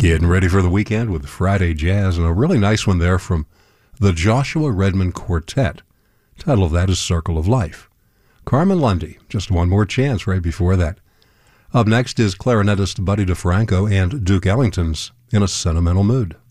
Getting ready for the weekend with Friday Jazz, and a really nice one there from the Joshua Redman Quartet. The title of that is Circle of Life. Carmen Lundy, Just One More Chance right before that. Up next is clarinetist Buddy DeFranco and Duke Ellington's In a Sentimental Mood.